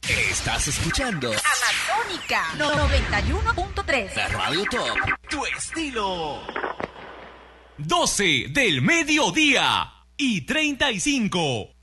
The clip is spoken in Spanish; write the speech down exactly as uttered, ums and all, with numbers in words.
Estás escuchando Amazónica noventa y uno punto tres. La Radio Top. Tu estilo. doce del mediodía y treinta y cinco.